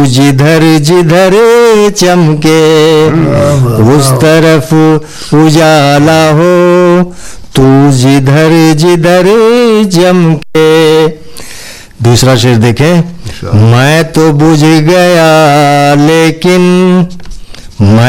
जिधर जिधर चमके उस तरफ उजाला हो, तू जिधर जिधर चमके। दूसरा शेर देखें, मैं तो बुझ गया लेकिन मैं